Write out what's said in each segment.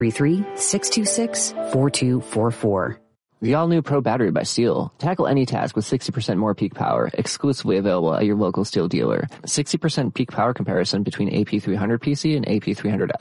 833-626-4244. The all-new Pro Battery by STIHL. Tackle any task with 60% more peak power, exclusively available at your local STIHL dealer. 60% peak power comparison between AP300 PC and AP300F.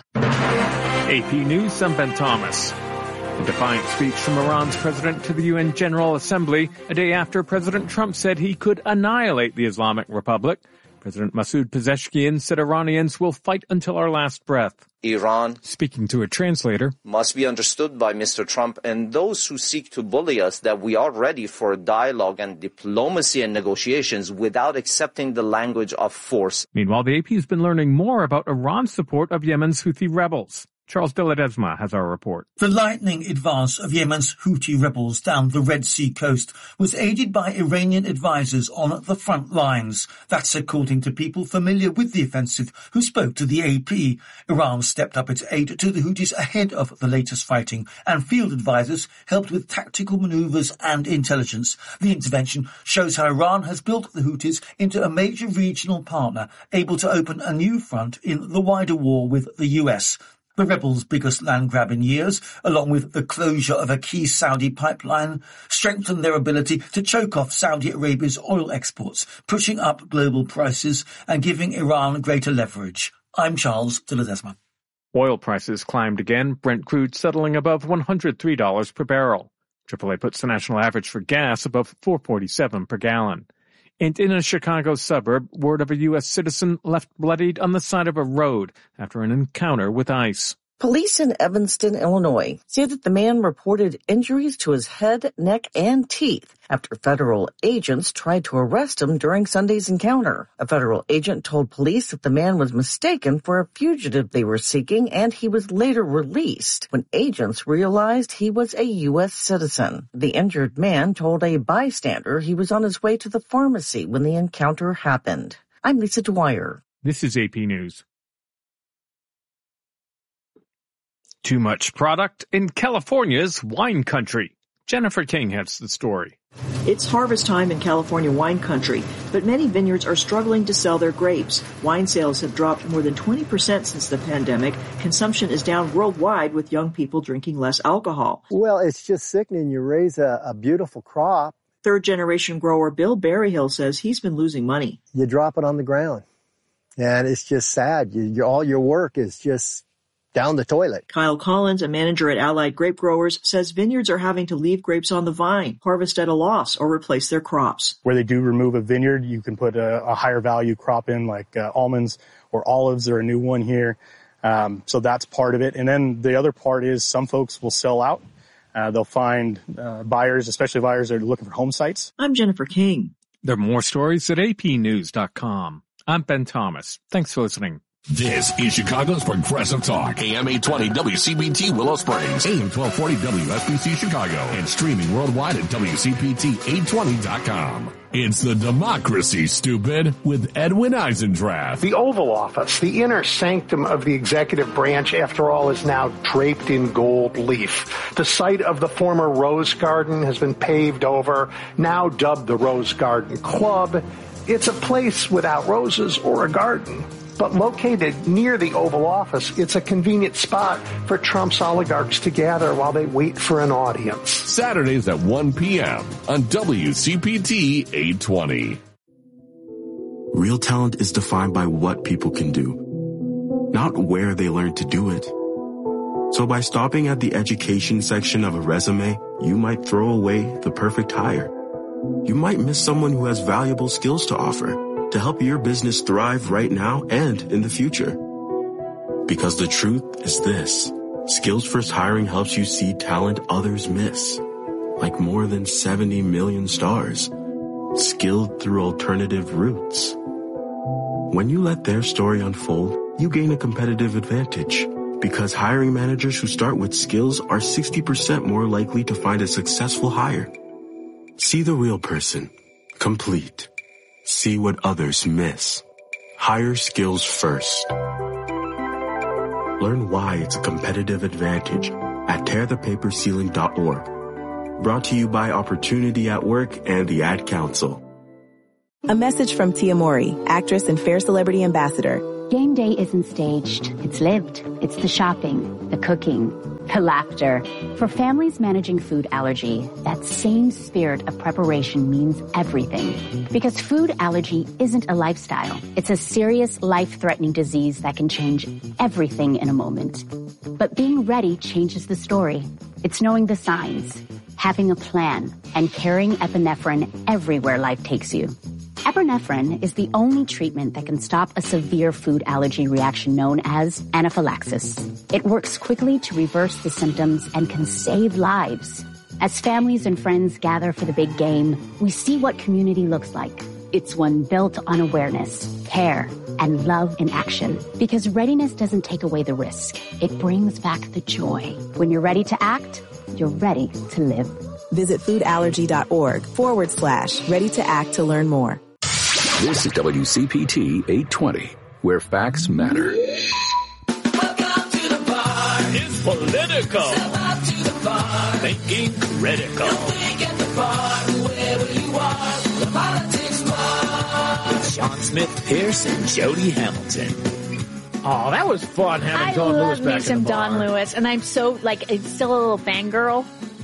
AP News, I'm Ben Thomas. A defiant speech from Iran's president to the UN General Assembly a day after President Trump said he could annihilate the Islamic Republic. President Masoud Pezeshkian said Iranians will fight until our last breath. Iran, speaking to a translator, must be understood by Mr. Trump and those who seek to bully us that we are ready for dialogue and diplomacy and negotiations without accepting the language of force. Meanwhile, the AP has been learning more about Iran's support of Yemen's Houthi rebels. Charles de Ledesma has our report. The lightning advance of Yemen's Houthi rebels down the Red Sea coast was aided by Iranian advisors on the front lines. That's according to people familiar with the offensive who spoke to the AP. Iran stepped up its aid to the Houthis ahead of the latest fighting, and field advisors helped with tactical maneuvers and intelligence. The intervention shows how Iran has built the Houthis into a major regional partner, able to open a new front in the wider war with the US. The rebels' biggest land grab in years, along with the closure of a key Saudi pipeline, strengthened their ability to choke off Saudi Arabia's oil exports, pushing up global prices and giving Iran greater leverage. I'm Charles de Ledesma. Oil prices climbed again, Brent crude settling above $103 per barrel. AAA puts the national average for gas above $4.47 per gallon. And in a Chicago suburb, word of a U.S. citizen left bloodied on the side of a road after an encounter with ICE. Police in Evanston, Illinois, say that the man reported injuries to his head, neck, and teeth after federal agents tried to arrest him during Sunday's encounter. A federal agent told police that the man was mistaken for a fugitive they were seeking, and he was later released when agents realized he was a U.S. citizen. The injured man told a bystander he was on his way to the pharmacy when the encounter happened. I'm Lisa Dwyer. This is AP News. Too much product in California's wine country. Jennifer King has the story. It's harvest time in California wine country, but many vineyards are struggling to sell their grapes. Wine sales have dropped more than 20% since the pandemic. Consumption is down worldwide, with young people drinking less alcohol. Well, it's just sickening. You raise a beautiful crop. Third-generation grower Bill Berryhill says he's been losing money. You drop it on the ground, and it's just sad. All your work is just down the toilet. Kyle Collins, a manager at Allied Grape Growers, says vineyards are having to leave grapes on the vine, harvest at a loss, or replace their crops. Where they do remove a vineyard, you can put a higher value crop in, like almonds or olives are a new one here. So that's part of it. And then the other part is some folks will sell out. They'll find buyers, especially buyers that are looking for home sites. I'm Jennifer King. There are more stories at apnews.com. I'm Ben Thomas. Thanks for listening. This is Chicago's Progressive Talk, AM 820 WCPT Willow Springs, AM 1240 WSBC Chicago, and streaming worldwide at WCPT820.com. It's the democracy, stupid, with Edwin Eisendrath. The Oval Office, the inner sanctum of the executive branch, after all, is now draped in gold leaf. The site of the former Rose Garden has been paved over, now dubbed the Rose Garden Club. It's a place without roses or a garden. But located near the Oval Office, it's a convenient spot for Trump's oligarchs to gather while they wait for an audience. Saturdays at 1 p.m. on WCPT 820. Real talent is defined by what people can do, not where they learn to do it. So by stopping at the education section of a resume, you might throw away the perfect hire. You might miss someone who has valuable skills to offer to help your business thrive right now and in the future. Because the truth is this: Skills First Hiring helps you see talent others miss, like more than 70 million stars, skilled through alternative routes. When you let their story unfold, you gain a competitive advantage, because hiring managers who start with skills are 60% more likely to find a successful hire. See the real person, complete. See what others miss. Hire skills first. Learn why it's a competitive advantage at tearthepaperceiling.org. Brought to you by Opportunity at Work and the Ad Council. A message from Tia Mowry, actress and Fair Celebrity Ambassador. Game wedding day isn't staged. It's lived. It's the shopping, the cooking, the laughter. For families managing food allergy, that same spirit of preparation means everything. Because food allergy isn't a lifestyle. It's a serious, life-threatening disease that can change everything in a moment. But being ready changes the story. It's knowing the signs, having a plan, and carrying epinephrine everywhere life takes you. Epinephrine is the only treatment that can stop a severe food allergy reaction known as anaphylaxis. It works quickly to reverse the symptoms and can save lives. As families and friends gather for the big game, we see what community looks like. It's one built on awareness, care, and love in action. Because readiness doesn't take away the risk. It brings back the joy. When you're ready to act, you're ready to live. Visit foodallergy.org/ready to act to learn more. This is WCPT 820, where facts matter. Welcome to the bar. It's political. Step up to the bar. Thinking critical. Don't think at the bar, wherever you are. The Politics Bar. With Sean Smith, Pierce, and Jody Hamilton. Oh, that was fun having Don Lewis back in the bar. I love me some Don Lewis, and I'm so, it's still a little fangirl.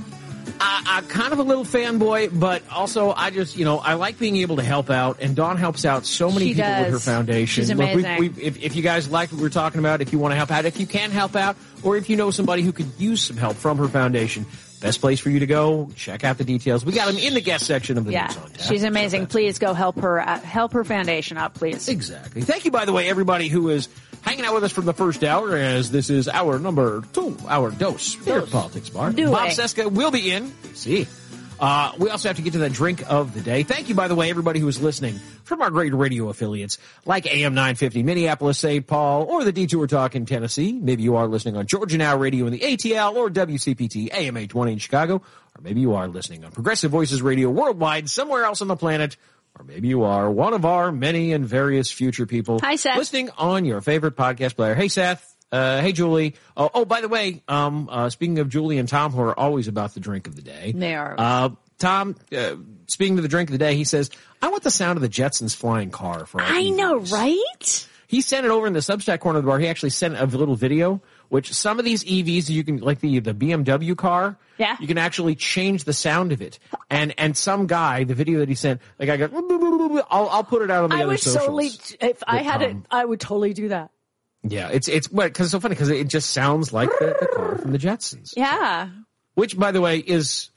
I'm kind of a little fanboy, but also I just, I like being able to help out, and Dawn helps out so many people with her foundation. She's amazing. Look, if you guys like what we're talking about, if you want to help out, if you can help out, or if you know somebody who could use some help from her foundation, best place for you to go, check out the details. We got them in the guest section of the News on Tap. She's amazing. Please go help her foundation out, please. Exactly. Thank you, by the way, everybody who is hanging out with us from the first hour, as this is our number 2, our dose here at Politics Bar. Bob Cesca will be in. See. We also have to get to that drink of the day. Thank you, by the way, everybody who is listening from our great radio affiliates like AM 950 Minneapolis, St. Paul, or the Detour Talk in Tennessee. Maybe you are listening on Georgia Now Radio in the ATL or WCPT AM 820 in Chicago. Or maybe you are listening on Progressive Voices Radio worldwide somewhere else on the planet. Or maybe you are one of our many and various future people. Hi, Seth. Listening on your favorite podcast player. Hey, Seth. Hey, Julie. Oh, by the way, speaking of Julie and Tom, who are always about the drink of the day. They are. Tom, speaking of the drink of the day, he says, I want the sound of the Jetsons flying car for our I evenings. know, right? He sent it over in the Substack corner of the bar. He actually sent a little video, which some of these EVs, you can, like the BMW car, yeah, you can actually change the sound of it. And some guy, the video that he sent, the guy goes, I'll put it out on the other socials. If I had it, I would totally do that. Yeah, it's because it's so funny because it just sounds like the car from the Jetsons. Yeah. Which, by the way, it's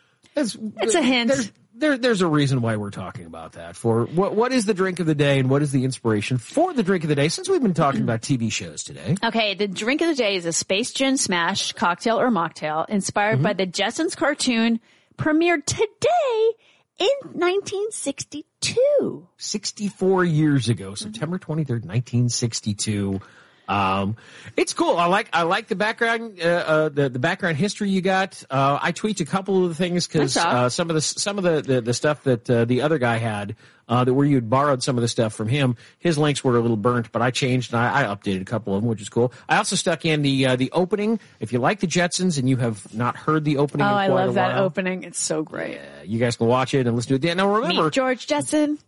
a hint. There's a reason why we're talking about that. For what is the drink of the day and what is the inspiration for the drink of the day, since we've been talking about TV shows today. Okay, the drink of the day is a Space Gin Smash cocktail or mocktail inspired by the Jetsons cartoon, premiered today in 1962. 64 years ago, September 23rd, 1962. It's cool. I like the background, the background history you got. I tweaked a couple of the things because, some of the stuff that, the other guy had, that where you had borrowed some of the stuff from him, his links were a little burnt, but I changed and I updated a couple of them, which is cool. I also stuck in the opening. If you like the Jetsons and you have not heard the opening in quite a while. I love that opening. It's so great. Yeah, you guys can watch it and listen to it. Now remember. Meet George Jetson.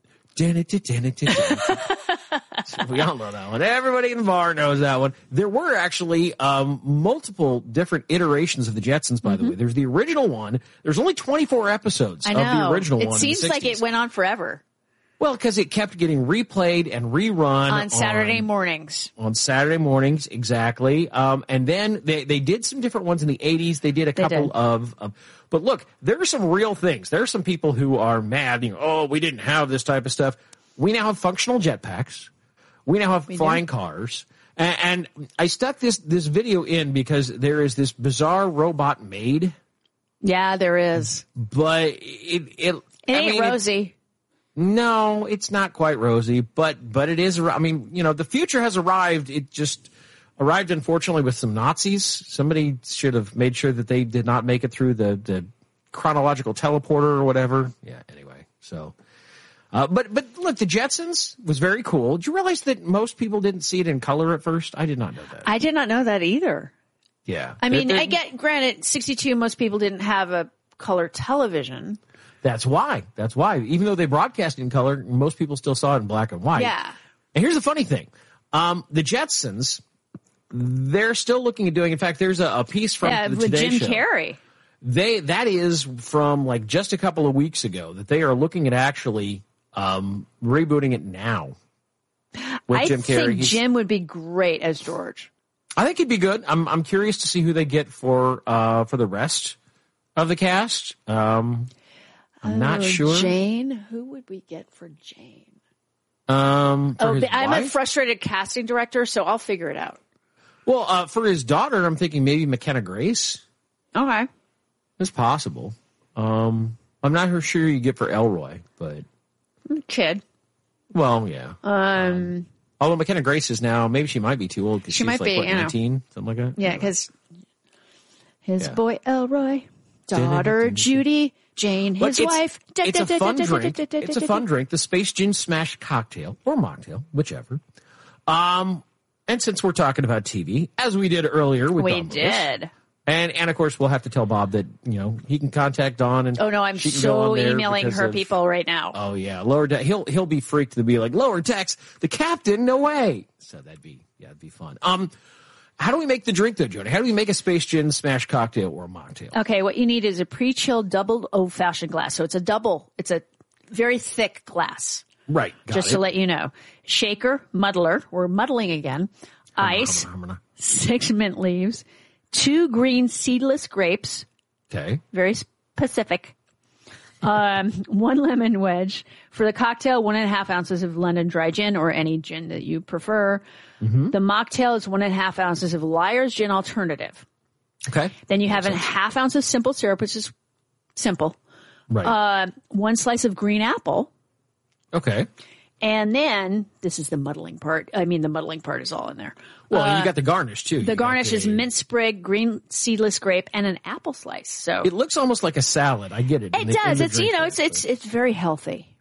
We all know that one. Everybody in the bar knows that one. There were actually multiple different iterations of the Jetsons, by the way. There's the original one. There's only 24 episodes of the original one. It seems like it went on forever. Well, because it kept getting replayed and rerun on Saturday mornings. On Saturday mornings, exactly. And then they did some different ones in the 80s. They did a couple of but look, there are some real things. There are some people who are mad, we didn't have this type of stuff. We now have functional jetpacks. We now have flying cars. And I stuck this video in because there is this bizarre robot maid. Yeah, there is. But it ain't rosy. No, it's not quite rosy, but it is. I mean, the future has arrived. It just arrived, unfortunately, with some Nazis. Somebody should have made sure that they did not make it through the chronological teleporter or whatever. Yeah, anyway, so. But look, the Jetsons was very cool. Did you realize that most people didn't see it in color at first? I did not know that. I did not know that either. Yeah. I mean, I get, granted, 62, most people didn't have a color television. That's why. Even though they broadcast in color, most people still saw it in black and white. Yeah. And here's the funny thing. The Jetsons, they're still looking at doing. In fact, there's a piece from the with Today Jim Show. Carrey. That is from like just a couple of weeks ago that they are looking at actually rebooting it now. With Jim Carrey. Think Jim would be great as George. I think he'd be good. I'm curious to see who they get for the rest of the cast. I'm not sure. Jane, who would we get for Jane? I'm a frustrated casting director, so I'll figure it out. Well, for his daughter, I'm thinking maybe McKenna Grace. Okay. It's possible. I'm not sure you get for Elroy, but kid. Well, yeah. Although McKenna Grace is now, maybe she might be too old because she's might like, be, what, 19? Something like that? Yeah, because his boy Elroy, daughter Judy, Jane, his wife. It's a fun drink. It's a fun drink. The Space Gin Smash cocktail or mocktail, whichever. And since we're talking about TV, as we did earlier with Dawn Lewis, and of course we'll have to tell Bob that he can contact Dawn and I'm so emailing her people right now. Oh yeah, lower deck. He'll be freaked to be like lower decks. The captain, no way. So that'd be fun. How do we make the drink though, Jody? How do we make a Space Gin Smash cocktail or a mocktail? Okay, what you need is a pre-chilled double old-fashioned glass. So it's a very thick glass. Right. To let you know. Shaker, muddler, we're muddling again. Ice, 6 mint leaves, 2 green seedless grapes. Okay. Very specific. 1 lemon wedge. For the cocktail, 1.5 ounces of London dry gin or any gin that you prefer. Mm-hmm. The mocktail is 1.5 ounces of Liar's Gin Alternative. Okay. Then you have a half ounce of simple syrup, which is simple. Right. 1 slice of green apple. Okay. And then, this is the muddling part. I mean, the muddling part is all in there. Well, you got the garnish, too. The garnish is mint sprig, green seedless grape, and an apple slice. So it looks almost like a salad. I get it. It does. It's very healthy.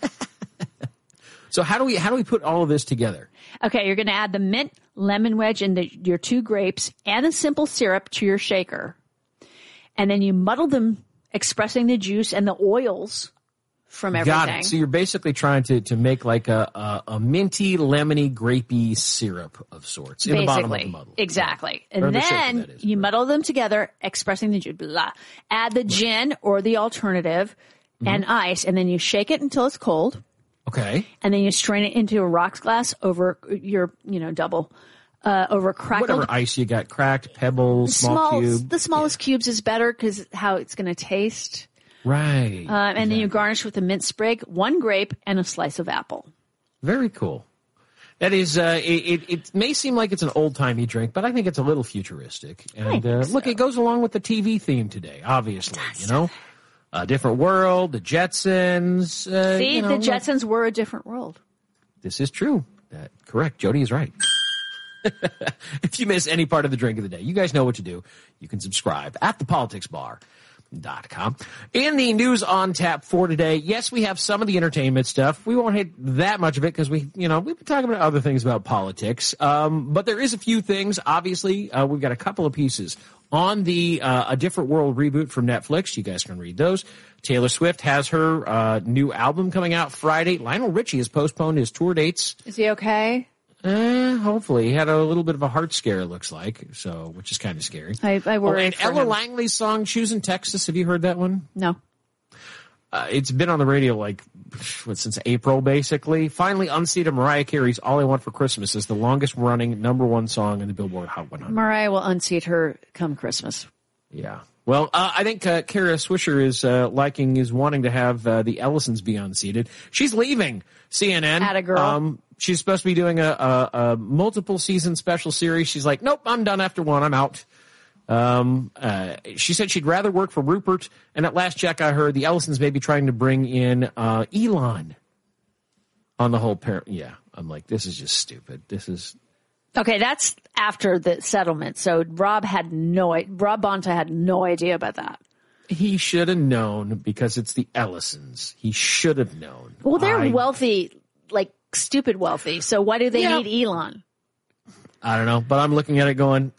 So how do we put all of this together? Okay, you're going to add the mint, lemon wedge, and your 2 grapes, and a simple syrup to your shaker. And then you muddle them, expressing the juice and the oils from everything. Got it. So you're basically trying to make like a minty, lemony, grapey syrup of sorts in the bottom of the muddle. Exactly. And then you muddle them together, expressing the juice. Blah. Add the gin or the alternative and ice, and then you shake it until it's cold. Okay. And then you strain it into a rocks glass over your, double, over crackled. Whatever ice you got, cracked, pebbles, small cube. The smallest cubes is better because how it's going to taste. Right. And then you garnish with a mint sprig, 1 grape, and a slice of apple. Very cool. That is, it may seem like it's an old-timey drink, but I think it's a little futuristic. And look, it goes along with the TV theme today, obviously, A Different World, the Jetsons. The Jetsons were a different world. This is true. Correct. Jody is right. If you miss any part of the drink of the day, you guys know what to do. You can subscribe at thepoliticsbar.com. In the news on tap for today, yes, we have some of the entertainment stuff. We won't hit that much of it because we've been talking about other things about politics. But there is a few things. Obviously, we've got a couple of pieces on the A Different World reboot from Netflix. You guys can read those. Taylor Swift has her new album coming out Friday. Lionel Richie has postponed his tour dates. Is he okay? Hopefully. He had a little bit of a heart scare, it looks like, which is kind of scary. I worry and Ella Langley's song, Choosing Texas, have you heard that one? No. It's been on the radio since April, basically. Finally unseated Mariah Carey's All I Want for Christmas is the longest running #1 song in the Billboard Hot 100. Mariah will unseat her come Christmas. Yeah. Well, I think Kara Swisher is wanting to have the Ellisons be unseated. She's leaving CNN. Atta girl. She's supposed to be doing a multiple season special series. She's like, nope, I'm done after 1. I'm out. She said she'd rather work for Rupert. And at last check, I heard the Ellisons may be trying to bring in Elon on the whole pair. Yeah, I'm like, this is just stupid. This is. Okay, that's after the settlement. So Rob Bonta had no idea about that. He should have known because it's the Ellisons. He should have known. Well, they're wealthy, like stupid wealthy. So why do they need Elon? I don't know, but I'm looking at it going,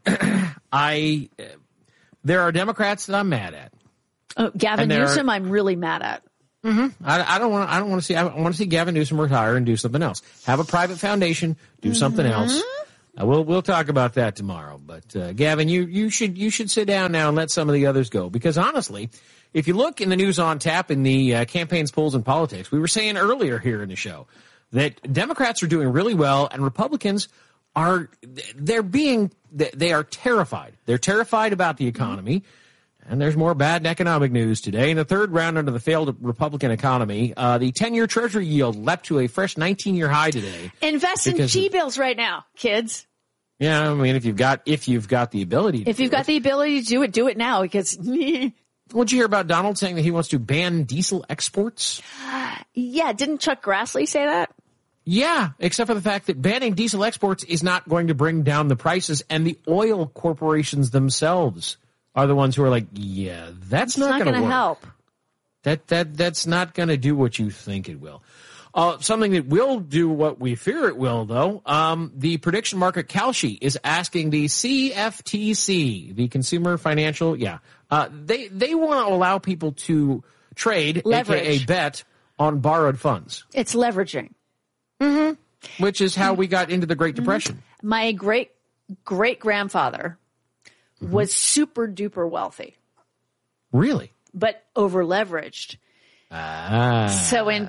there are Democrats that I'm mad at. Oh, Gavin Newsom, I'm really mad at. Mm-hmm. I don't want to see. I want to see Gavin Newsom retire and do something else. Have a private foundation. Do something else. We'll talk about that tomorrow. But Gavin, you should sit down now and let some of the others go, because honestly, if you look in the news on tap in the campaigns, polls, and politics, we were saying earlier here in the show that Democrats are doing really well and Republicans are terrified. They're terrified about the economy. And there's more bad economic news today. In the third round under the failed Republican economy, the 10-year Treasury yield leapt to a fresh 19-year high today. Invest in T-bills right now, kids. Yeah, I mean, if you've got the ability to do it now, because Would you hear about Donald saying that he wants to ban diesel exports? Yeah, didn't Chuck Grassley say that? Yeah, except for the fact that banning diesel exports is not going to bring down the prices, and the oil corporations themselves are the ones who are like, yeah, that's not going to help. That's not going to do what you think it will. Something that will do what we fear it will, though. The prediction market Kalshi is asking the CFTC, the Consumer Financial, they want to allow people to trade, leverage, aka bet, on borrowed funds. It's leveraging. Mm-hmm. Which is how we got into the Great Depression. My great-great-grandfather was super duper wealthy. Really? But over-leveraged. So in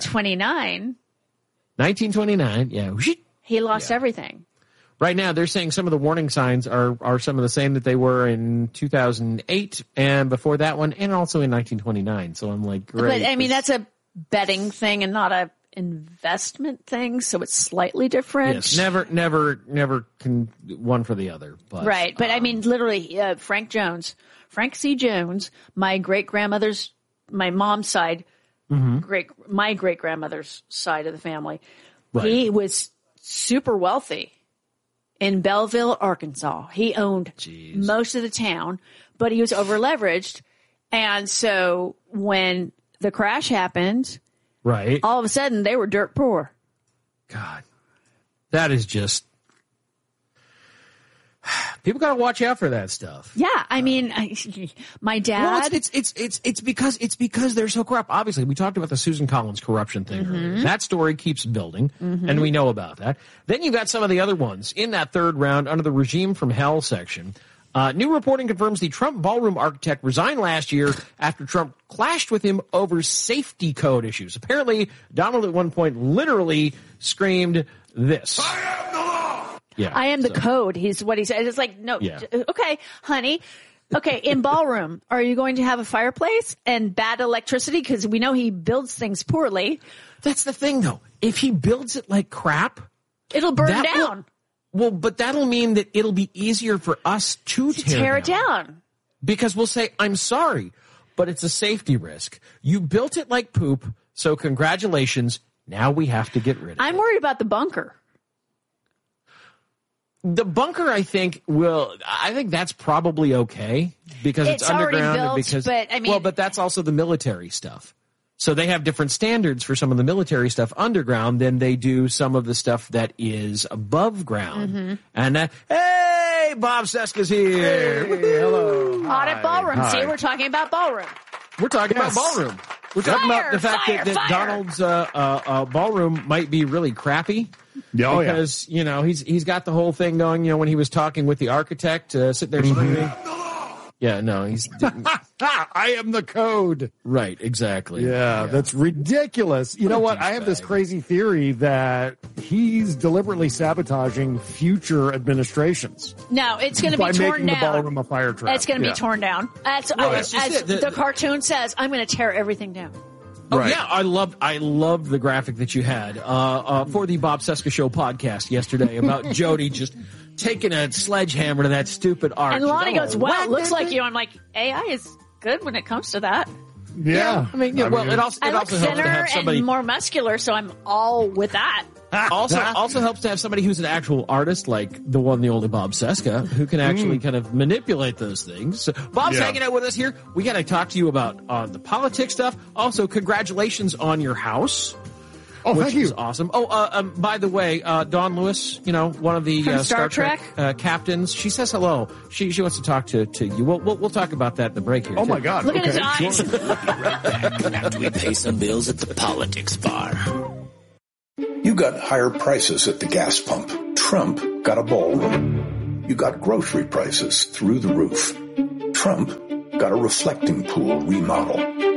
1929, yeah, he lost everything. Right now, they're saying some of the warning signs are some of the same that they were in 2008 and before that one, and also in 1929. So I'm like, great. But I mean, that's a betting thing and not a investment thing, so it's slightly different. Yes, never one for the other. But, right, but I mean, literally, Frank C. Jones, my mom's side. Mm-hmm. My great-grandmother's side of the family. Right. He was super wealthy in Belleville, Arkansas. He owned most of the town, but he was over-leveraged. And so when the crash happened, right, all of a sudden they were dirt poor. God, that is just... People got to watch out for that stuff. Yeah, I mean, my dad. Well, it's because they're so corrupt. Obviously, we talked about the Susan Collins corruption thing earlier. That story keeps building, and we know about that. Then you've got some of the other ones in that third round under the regime from hell section. New reporting confirms the Trump ballroom architect resigned last year after Trump clashed with him over safety code issues. Apparently, Donald at one point literally screamed this. Yeah, I am the code. He's what he said. It's like, no, okay, honey. Okay, in ballroom, are you going to have a fireplace and bad electricity? Because we know he builds things poorly. That's the thing, though. If he builds it like crap, it'll burn down. But that'll mean that it'll be easier for us to tear it down. Because we'll say, I'm sorry, but it's a safety risk. You built it like poop, so congratulations. Now we have to get rid of it. I'm worried about the bunker. The bunker, I think that's probably okay because it's underground. Already built, but that's also the military stuff. So they have different standards for some of the military stuff underground than they do some of the stuff that is above ground. And hey, Bob Seska's here. Hey, hello. Hot at ballroom. Hi. See, we're talking about ballroom. We're talking about ballroom. We're talking about the fact that Donald's ballroom might be really crappy. Because, he's got the whole thing going, when he was talking with the architect, sitting there screaming. Yeah, no, he's... I am the code. Right, exactly. Yeah, that's ridiculous. You know what? I have this crazy theory that he's deliberately sabotaging future administrations. No, it's going to be torn down. By making the ballroom a fire trap. It's going to be torn down. As the cartoon says, I'm going to tear everything down. Oh, right. Yeah, I loved the graphic that you had for the Bob Seska Show podcast yesterday about Jody just taking a sledgehammer to that stupid arch. And Lonnie goes, wow, it looks like you. I'm like, AI is good when it comes to that. Yeah. I mean, it also helps to have somebody and more muscular, so I'm all with that. Also helps to have somebody who's an actual artist, like the one, the only Bob Seska, who can actually kind of manipulate those things. So Bob's hanging out with us here. We got to talk to you about the politics stuff. Also, congratulations on your house. Oh, which thank you. is awesome. Oh, by the way, Dawn Lewis, one of the From Star Trek captains, she says hello. She wants to talk to you. We'll talk about that in the break here. Oh too. my God! Look at his eyes. We'll be right back after we pay some bills at the Politics Bar. You got higher prices at the gas pump. Trump got a ballroom. You got grocery prices through the roof. Trump got a reflecting pool remodel.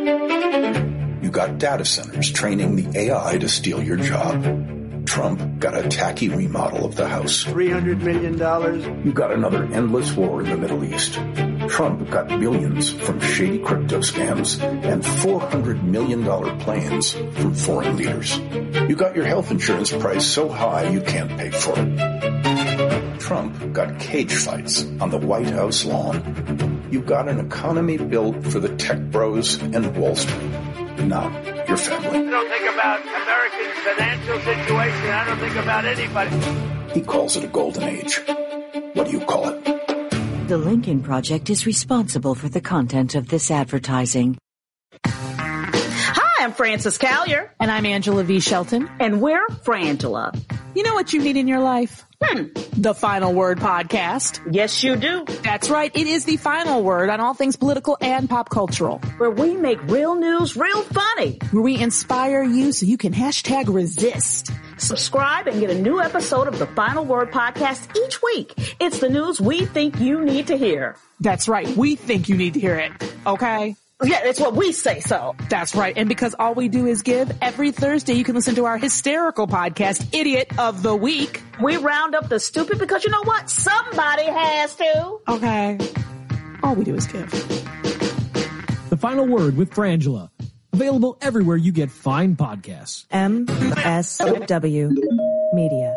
You got data centers training the AI to steal your job. Trump got a tacky remodel of the house. $300 million. You got another endless war in the Middle East. Trump got billions from shady crypto scams and $400 million plans from foreign leaders. You got your health insurance price so high you can't pay for it. Trump got cage fights on the White House lawn. You got an economy built for the tech bros and Wall Street, not your family. I don't think about Americans' financial situation. I don't think about anybody. He calls it a golden age. What do you call it? The Lincoln Project is responsible for the content of this advertising. Hi, I'm Frances Callier. And I'm Angela V. Shelton. And we're Frangela. You know what you need in your life? The Final Word Podcast. Yes, you do. That's right. It is the final word on all things political and pop cultural. Where we make real news real funny. Where we inspire you so you can #resist. Subscribe and get a new episode of the Final Word Podcast each week. It's the news we think you need to hear. That's right. We think you need to hear it. Okay? Yeah, it's what we say so. That's right. And because all we do is give, every Thursday you can listen to our hysterical podcast, Idiot of the Week. We round up the stupid because you know what? Somebody has to. Okay. All we do is give. The Final Word with Frangela. Available everywhere you get fine podcasts. MSW Media.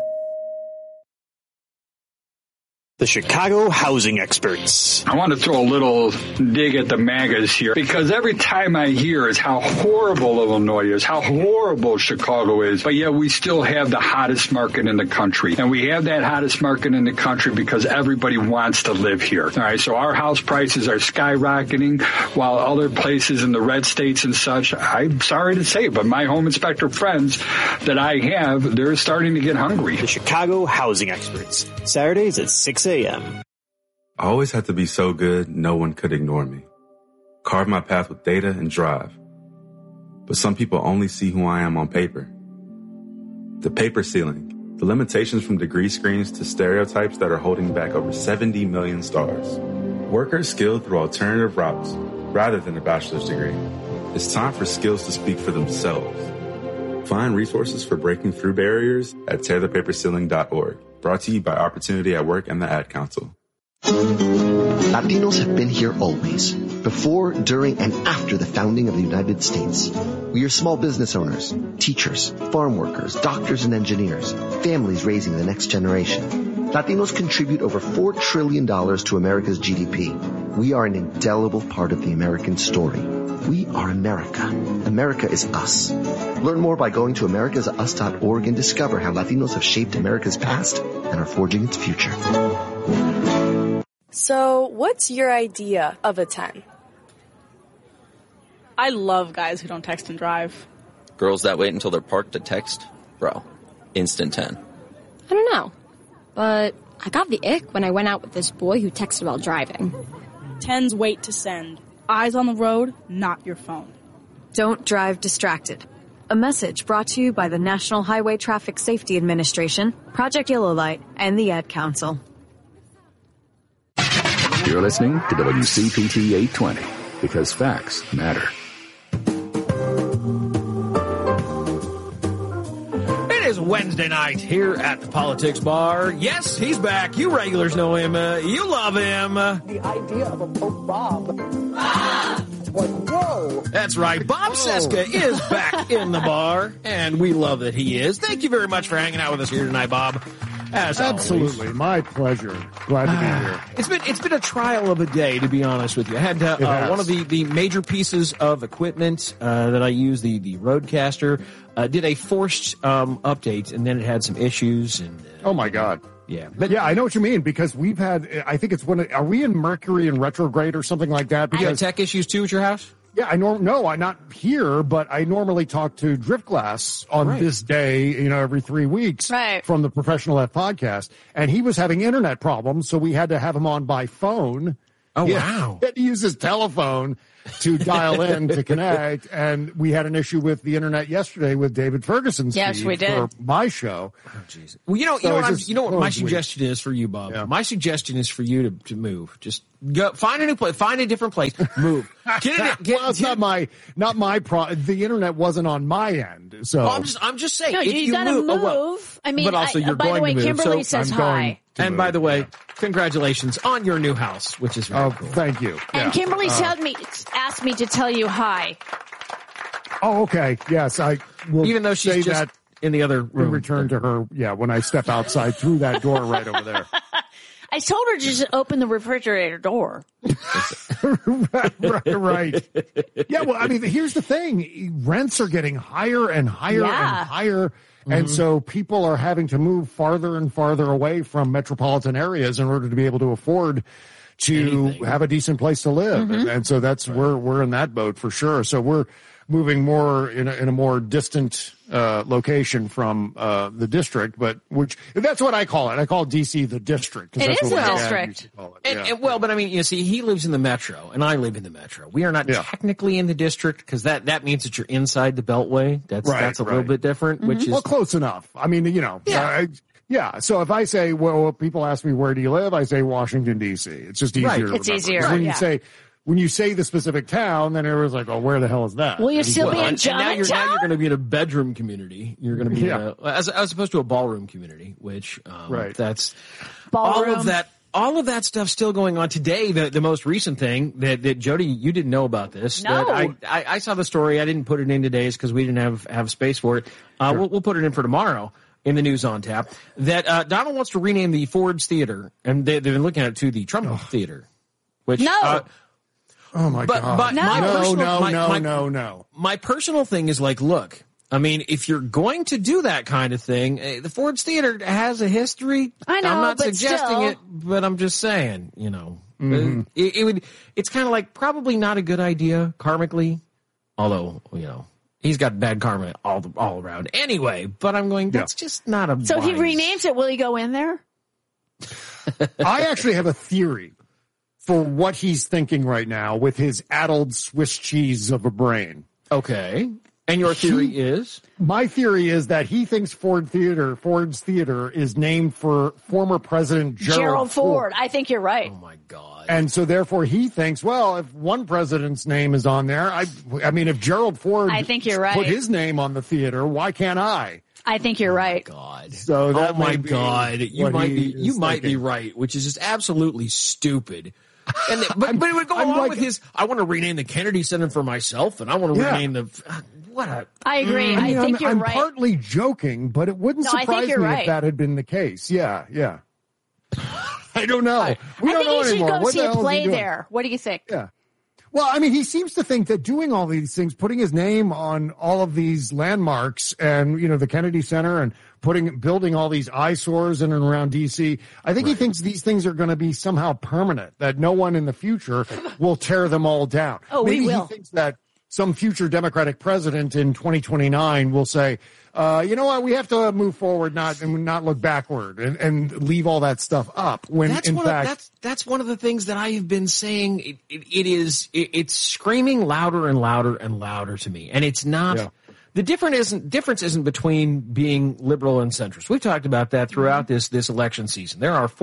The Chicago housing experts. I want to throw a little dig at the MAGAs here, because every time I hear is how horrible Illinois is, how horrible Chicago is, but yet we still have the hottest market in the country. And we have that hottest market in the country because everybody wants to live here. All right, so our house prices are skyrocketing while other places in the red states and such, I'm sorry to say, but my home inspector friends that I have, they're starting to get hungry. The Chicago housing experts. Saturdays at 6 a.m. I always had to be so good, no one could ignore me. Carve my path with data and drive. But some people only see who I am on paper. The paper ceiling, the limitations from degree screens to stereotypes that are holding back over 70 million stars. Workers skilled through alternative routes rather than a bachelor's degree. It's time for skills to speak for themselves. Find resources for breaking through barriers at tearthepaperceiling.org. Brought to you by Opportunity at Work and the Ad Council. Latinos have been here always, before, during, and after the founding of the United States. We are small business owners, teachers, farm workers, doctors and engineers, families raising the next generation. Latinos contribute over $4 trillion to America's GDP. We are an indelible part of the American story. We are America. America is us. Learn more by going to americasus.org and discover how Latinos have shaped America's past and are forging its future. So, what's your idea of a 10? I love guys who don't text and drive. Girls that wait until they're parked to text? Bro, instant 10. I don't know, but I got the ick when I went out with this boy who texted while driving. 10s wait to send. Eyes on the road, not your phone. Don't drive distracted. A message brought to you by the National Highway Traffic Safety Administration, Project Yellow Light, and the Ad Council. You're listening to WCPT 820, because facts matter. It is Wednesday night here at the Politics Bar. Yes, he's back. You regulars know him. You love him. The idea of a Pope Bob. Whoa. That's right. Bob Cesca is back in the bar, and we love that he is. Thank you very much for hanging out with us here tonight, Bob. As absolutely, always. My pleasure. Glad to be here. It's been a trial of a day, to be honest with you. I had one of the major pieces of equipment that I use, the Rodecaster, did a forced update, and then it had some issues. And oh my God. Yeah. But yeah, I know what you mean, because we've had, I think it's are we in Mercury in retrograde or something like that? Because you had tech issues too at your house? Yeah, I'm not here, but I normally talk to Driftglass on this day, every 3 weeks from the Professional F podcast. And he was having internet problems, so we had to have him on by phone. Oh, wow. He had to use his telephone to dial in to connect. And we had an issue with the internet yesterday with David Ferguson's feed for my show. Oh, jeez. Well, you know what my suggestion is for you, Bob? Yeah. My suggestion is for you to move. Just go find a new place, find a different place, move. It's not my problem. The internet wasn't on my end. So well, I'm just saying. No, if you gotta move. Well, I mean, but also you're by going the way, to move. Kimberly so says hi. And by the way, congratulations on your new house, which is very cool. Thank you. And Kimberly asked me to tell you hi. Oh, okay. Yes, I will. Even though she's just that in the other room. In return to her, when I step outside through that door right over there. I told her to just open the refrigerator door. right. Yeah, well, I mean, here's the thing. Rents are getting higher and higher and higher. And so people are having to move farther and farther away from metropolitan areas in order to be able to afford to have a decent place to live. And so that's we're in that boat for sure. So we're moving more in a more distant location from the district, but that's what I call it. I call DC the district. It is a district. But I mean, you see, he lives in the metro, and I live in the metro. We are not technically in the district because that means that you're inside the Beltway. That's a little bit different, which is close enough. I mean, Yeah. So if I say, well, people ask me, where do you live? I say Washington, D.C. It's just easier. Right. It's easier. When you say the specific town, then everyone's like, oh, where the hell is that? Will you still be in Germantown? Now you're going to be in a bedroom community. You're going to be as opposed to a ballroom community, which that's ballroom. all of that stuff still going on today. The most recent thing that Jody, you didn't know about this. No. That I saw the story. I didn't put it in today's because we didn't have space for it. We'll put it in for tomorrow. In the news on tap, that Donald wants to rename the Ford's Theater, and they've been looking at it to the Trump Theater. Which oh my God! But no. My personal thing is like, look, I mean, if you're going to do that kind of thing, the Ford's Theater has a history. I know, I'm not but suggesting it, but I'm just saying, it's kind of like probably not a good idea karmically, although he's got bad karma all around anyway, but I'm going, that's just not a So if he renames it, will he go in there? I actually have a theory for what he's thinking right now with his addled Swiss cheese of a brain. Okay. And your theory is? My theory is that he thinks Ford's Theater is named for former President Gerald Ford. I think you're right. Oh my God. And so therefore he thinks, well, if one president's name is on there, I mean, if Gerald Ford I think you're right. put his name on the theater, why can't I? I think you're right. God. So that you might be right, which is just absolutely stupid. And but it would go along with his. I want to rename the Kennedy Center for myself, and I want to rename the. I agree. I think you're right. I'm partly joking, but it wouldn't surprise me if that had been the case. Yeah. I don't know. We don't know anymore. I think he should go what see a play there. What do you think? Yeah. Well, I mean, he seems to think that doing all these things, putting his name on all of these landmarks and, the Kennedy Center and building all these eyesores in and around D.C., I think he thinks these things are going to be somehow permanent, that no one in the future will tear them all down. Oh, Maybe we will. He thinks that some future Democratic president in 2029 will say, you know what, we have to move forward, not look backward and leave all that stuff up. When that's one of the things that I have been saying. It's screaming louder and louder and louder to me, and it's not. Yeah. The difference isn't between being liberal and centrist. We've talked about that throughout this election season. There are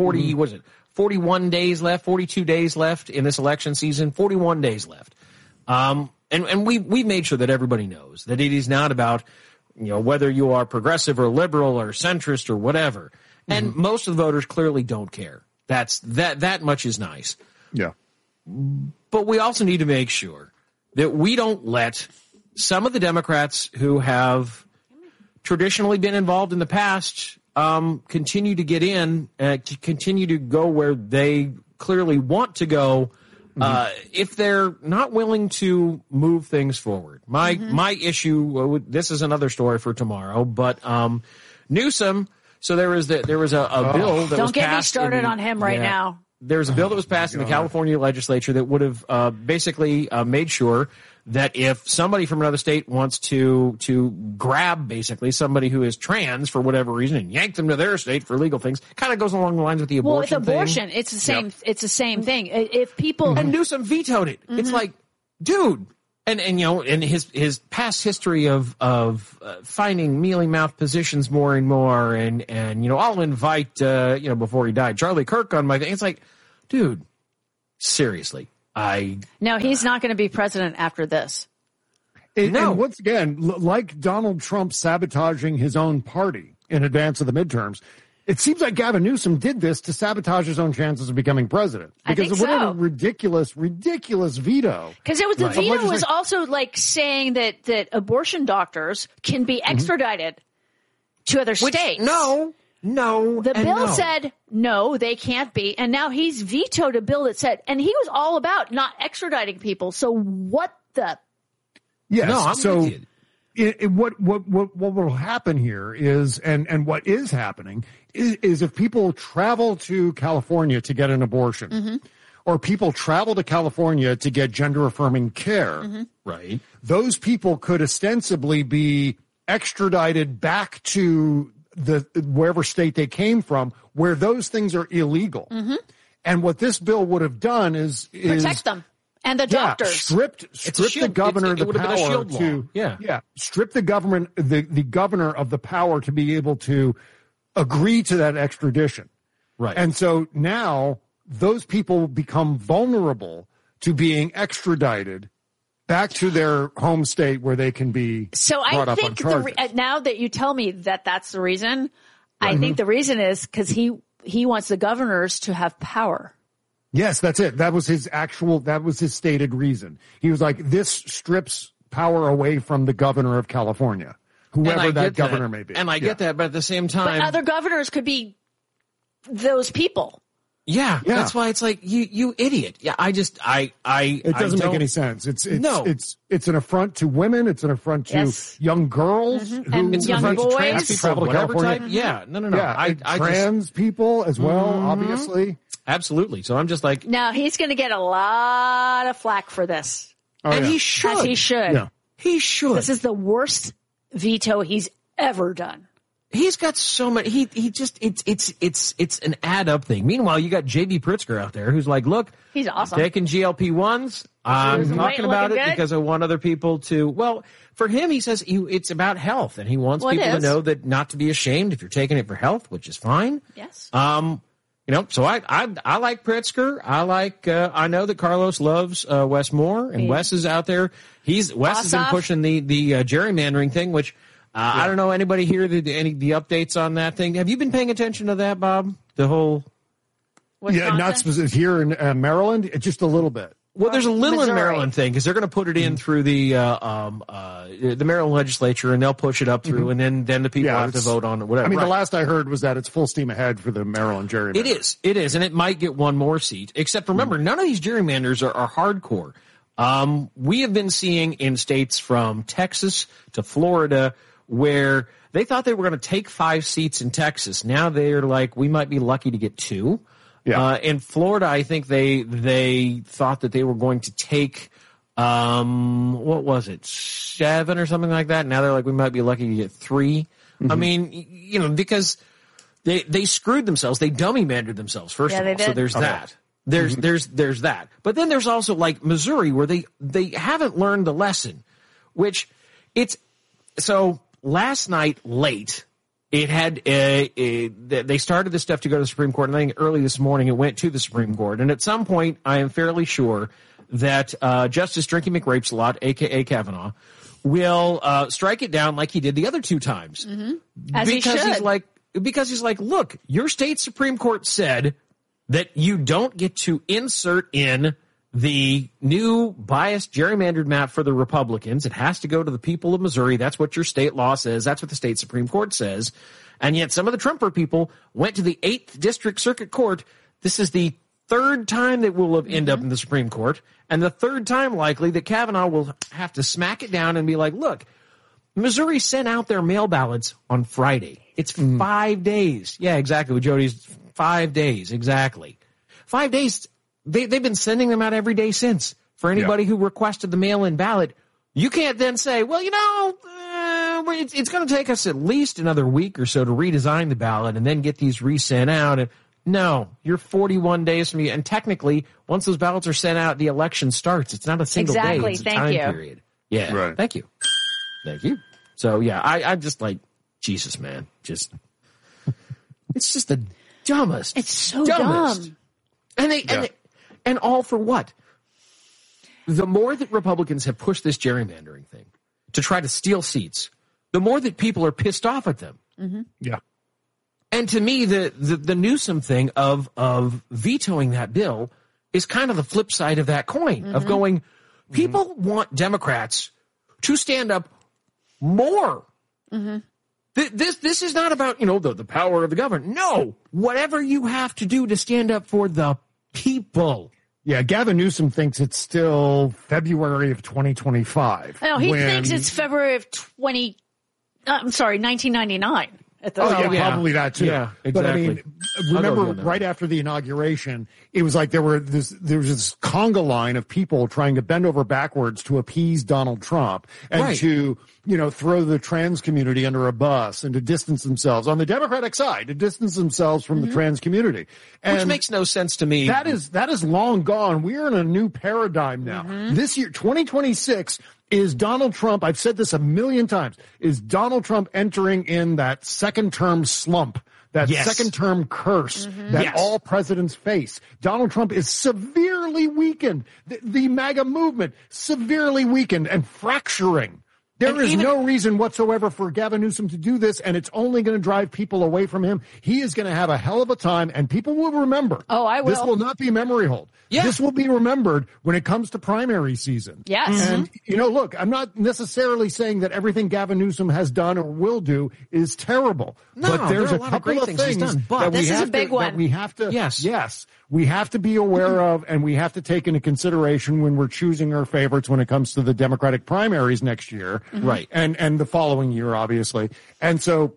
41 days left, 42 days left in this election season, 41 days left. And we made sure that everybody knows that it is not about, whether you are progressive or liberal or centrist or whatever. And most of the voters clearly don't care. That much is nice. Yeah. But we also need to make sure that we don't let some of the Democrats who have traditionally been involved in the past continue to get in, continue to go where they clearly want to go. If they're not willing to move things forward. My issue, this is another story for tomorrow, but Newsom, so there was a bill that was passed. Don't get me started on him right now. there's a bill that was passed in the California legislature that would have basically made sure that if somebody from another state wants to grab basically somebody who is trans for whatever reason and yank them to their state for legal things, kind of goes along the lines with the abortion with abortion, thing. It's the same. Yep. It's the same thing. If people and Newsom vetoed it, it's like, dude. And you know, in his past history of finding mealy mouth positions more and more, and you know, I'll invite before he died, Charlie Kirk on my thing. It's like, dude, seriously, no, he's not going to be president after this. And once again, like Donald Trump sabotaging his own party in advance of the midterms, it seems like Gavin Newsom did this to sabotage his own chances of becoming president. Because of whatever ridiculous veto. Because it was the veto was also like saying that abortion doctors can be extradited to other states. No. The bill said no, they can't be. And now he's vetoed a bill that said, and he was all about not extraditing people. So what the? Yes. No, I'm so with you. What will happen here is, and what is happening is if people travel to California to get an abortion, or people travel to California to get gender affirming care, right? Those people could ostensibly be extradited back to wherever state they came from, where those things are illegal. And what this bill would have done is protect them. And the doctors stripped the governor the power to strip the government the governor of the power to be able to agree to that extradition. Right. And so now those people become vulnerable to being extradited back to their home state where they can be brought up on charges. Now that you tell me that that's the reason, I think the reason is because he wants the governors to have power. Yes, that's it. That was his stated reason. He was like, this strips power away from the governor of California, whoever that governor may be. And I get that, but at the same time. But other governors could be those people. Yeah. That's why it's like, you idiot. Yeah, it doesn't make any sense. It's an affront to women. It's an affront to young girls. And young boys. Trans people, travel to California. Yeah. No. Yeah, trans people as well, obviously. Absolutely. So I'm just like. Now, he's going to get a lot of flack for this. And he should. As he should. Yeah. He should. This is the worst veto he's ever done. He's got so many. He just it's an add up thing. Meanwhile, you got J.B. Pritzker out there who's like, look, he's awesome. Taking GLP-1s. I'm talking about it because I want other people to. Well, for him, he says it's about health, and he wants people to know that not to be ashamed if you're taking it for health, which is fine. Yes. So I like Pritzker. I know that Carlos loves Wes Moore, and Wes is out there. Wes has been pushing the gerrymandering thing, which. I don't know anybody here the updates on that thing. Have you been paying attention to that, Bob? The whole not specific here in Maryland, just a little bit. Well, there's a little Missouri. in Maryland thing because they're going to put it in through the Maryland legislature and they'll push it up through, and then the people have to vote on it. Whatever. I mean, the last I heard was that it's full steam ahead for the Maryland gerrymander. It is, and it might get one more seat. Except remember, none of these gerrymanders are hardcore. We have been seeing in states from Texas to Florida where they thought they were going to take 5 seats in Texas. Now they're like, we might be lucky to get 2. Yeah. In Florida, I think they thought that they were going to take, what was it, 7 or something like that. Now they're like, we might be lucky to get 3. I mean, because they screwed themselves. They dummy-mandered themselves, first of all. So there's that. There's that. But then there's also like Missouri where they haven't learned the lesson, which so last night late, it had they started this stuff to go to the Supreme Court, and I think early this morning it went to the Supreme Court. And at some point, I am fairly sure that Justice Drinky McRapeslot, a.k.a. Kavanaugh, will strike it down like he did the other 2 times. As he should. Because he's like, look, your state Supreme Court said that you don't get to insert in the new biased gerrymandered map for the Republicans. It has to go to the people of Missouri. That's what your state law says. That's what the state Supreme Court says. And yet some of the Trumper people went to the 8th District Circuit Court. This is the 3rd time that we'll have end up in the Supreme Court, and the 3rd time likely that Kavanaugh will have to smack it down and be like, look, Missouri sent out their mail ballots on Friday. It's 5 days. Yeah, exactly. With Jody's 5 days. Exactly. 5 days. They've been sending them out every day since. For anybody who requested the mail-in ballot, you can't then say, well, it's going to take us at least another week or so to redesign the ballot and then get these resent out. And no, you're 41 days from you. And technically, once those ballots are sent out, the election starts. It's not a single day. It's a time period. Yeah. Right. Thank you. So, yeah, I'm just like, Jesus, man. It's just the dumbest. It's so dumbest. dumb. And all for what? The more that Republicans have pushed this gerrymandering thing to try to steal seats, the more that people are pissed off at them. Mm-hmm. Yeah. And to me, the Newsom thing of vetoing that bill is kind of the flip side of that coin, of going, people want Democrats to stand up more. Mm-hmm. This is not about, the power of the government. No, whatever you have to do to stand up for the people. Yeah, Gavin Newsom thinks it's still February of 2025. No, he thinks it's February of 1999. Probably that too. Yeah, exactly. But I mean, remember right after the inauguration, it was like there was this conga line of people trying to bend over backwards to appease Donald Trump and to, throw the trans community under a bus and to distance themselves on the Democratic side, to distance themselves from the trans community. And which makes no sense to me. That is long gone. We're in a new paradigm now. This year, 2026, is Donald Trump, I've said this a million times, is Donald Trump entering in that second-term slump, that second-term curse that all presidents face. Donald Trump is severely weakened. The MAGA movement, severely weakened and fracturing. There is no reason whatsoever for Gavin Newsom to do this, and it's only going to drive people away from him. He is going to have a hell of a time, and people will remember. Oh, I will. This will not be memory hold. Yeah. This will be remembered when it comes to primary season. Yes. And, look, I'm not necessarily saying that everything Gavin Newsom has done or will do is terrible. No, but there's there are a lot couple of great things he's done. But this is a big one. That we have to, yes, we have to be aware of, and we have to take into consideration when we're choosing our favorites when it comes to the Democratic primaries next year. Right. And the following year, obviously. And so